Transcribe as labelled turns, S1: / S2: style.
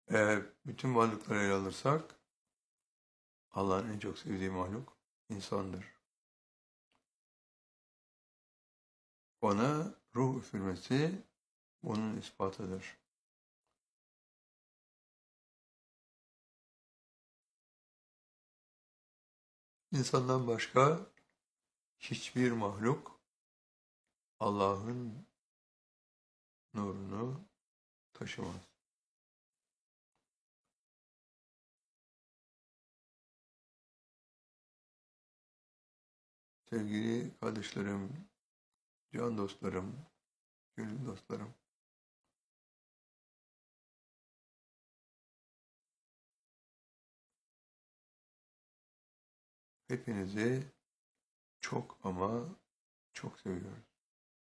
S1: Eğer bütün varlıkları ele alırsak Allah'ın en çok sevdiği mahluk insandır. Ona ruh üfürmesi bunun ispatıdır. İnsandan başka hiçbir mahluk Allah'ın nurunu taşımaz. Sevgili kardeşlerim, can dostlarım, gönül dostlarım, hepinizi çok ama çok seviyoruz.